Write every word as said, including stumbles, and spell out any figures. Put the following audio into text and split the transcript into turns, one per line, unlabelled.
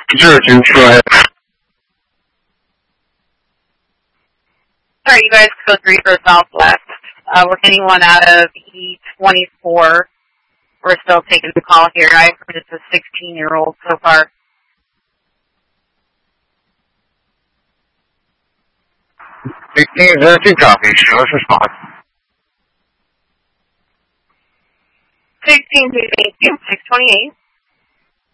Zero two, go ahead.
Sorry, you guys go three for Southwest. Uh, we're getting one out of E twenty-four. We're still taking the call here. I heard it's a sixteen-year-old so far.
sixteen zero two copy. Let's respond.
sixteen, six twenty-eight.